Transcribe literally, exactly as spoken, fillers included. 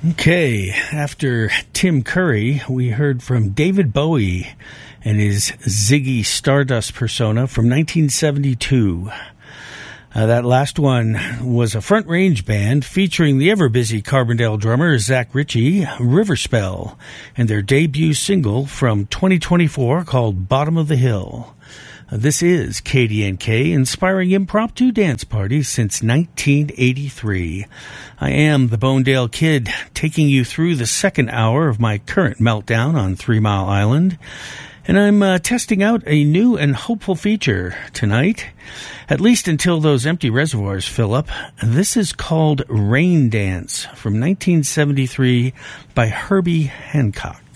Okay, after Tim Curry, we heard from David Bowie and his Ziggy Stardust persona from nineteen seventy-two. Uh, that last one was a Front Range band featuring the ever-busy Carbondale drummer Zach Ritchie, Riverspell, and their debut single from twenty twenty-four called Bottom of the Hill. Uh, this is K D N K, inspiring impromptu dance parties since nineteen eighty-three. I am the Bonedale Kid, taking you through the second hour of my current meltdown on Three Mile Island. And I'm uh, testing out a new and hopeful feature tonight, at least until those empty reservoirs fill up. This is called Rain Dance from nineteen seventy-three by Herbie Hancock.